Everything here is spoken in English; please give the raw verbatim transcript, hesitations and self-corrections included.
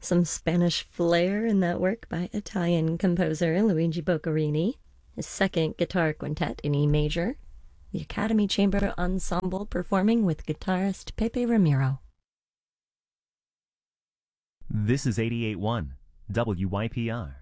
Some Spanish flair in that work by Italian composer Luigi Boccherini, his second guitar quintet in E major, the Academy Chamber Ensemble performing with guitarist Pepe Ramiro. This is eighty-eight point one W Y P R.